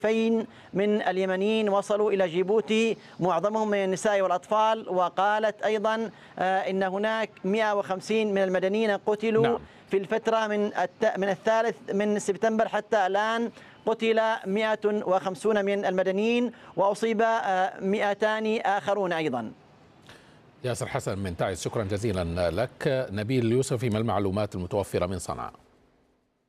2000 من اليمنيين وصلوا إلى جيبوتي، معظمهم من النساء والأطفال. وقالت أيضا إن هناك 150 من المدنيين قتلوا في الفترة من 3 من سبتمبر حتى الآن. قتل 150 من المدنيين وأصيب 200 آخرون أيضا. ياسر حسن من تعز، شكرا جزيلا لك. نبيل يوسفي، ما المعلومات المتوفرة من صنعاء؟